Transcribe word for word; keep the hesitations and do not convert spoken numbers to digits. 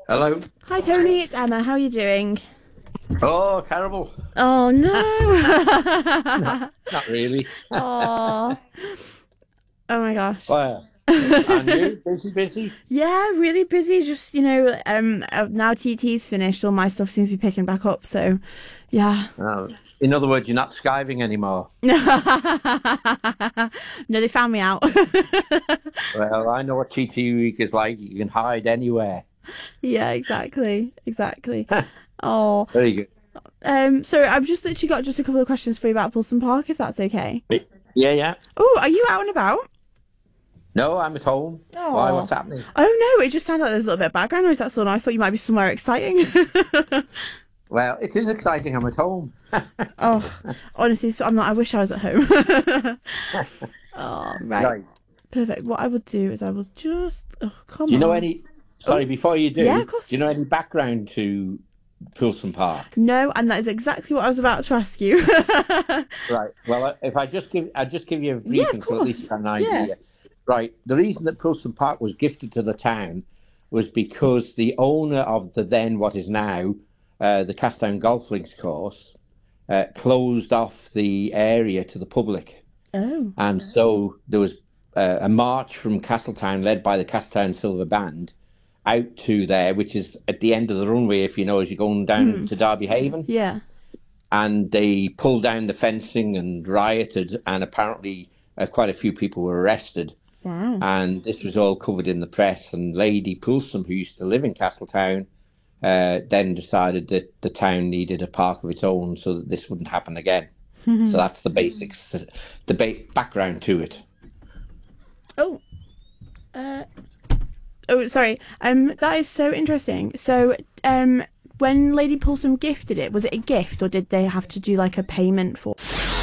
Hello. Hi Tony, it's Emma. How are you doing? Oh, terrible. Oh Not, no. not really. Oh. Oh my gosh. Well, and you? Busy, busy? Yeah, really busy. Just, you know, um uh, now T T's finished, all my stuff seems to be picking back up, so yeah. Oh, in other words, you're not skiving anymore. No, they found me out. Well, I know what T T week is like. You can hide anywhere. Yeah, exactly. Exactly. Oh. Very good. Um, so I've just literally got just a couple of questions for you about Pulson Park, if that's okay. Yeah, yeah. Oh, are you out and about? No, I'm at home. Why? Oh. What's happening? Oh no, it just sounded like there's a little bit of background noise, that's all. I thought you might be somewhere exciting. Well, it is exciting. I'm at home. Oh, honestly, so I'm not. I wish I was at home. Oh, right. Right. Perfect. What I will do is I will just. Oh, come Do you know on. any? Sorry, Oh, before you do, yeah, of course. do you know any background to Poulson Park? No, and that is exactly what I was about to ask you. Right. Well, if I just give, I just give you a Yeah, briefing of so at least you course. have an Yeah. idea. Right. The reason that Poulson Park was gifted to the town was because the owner of the then what is now uh, the Castletown Golf Links course uh, closed off the area to the public, Oh. and so there was uh, a march from Castletown led by the Castletown Silver Band out to there, which is at the end of the runway, if you know, as you're going down to Derby Haven. Yeah. And they pulled down the fencing and rioted, and apparently uh, quite a few people were arrested. Wow. And this was all covered in the press. And Lady Poulson, who used to live in Castletown, uh, then decided that the town needed a park of its own so that this wouldn't happen again. So that's the basics, the ba- background to it. Oh. Uh. Oh, sorry. Um, that is so interesting. So, um, when Lady Pulsum gifted it, was it a gift or did they have to do like a payment for?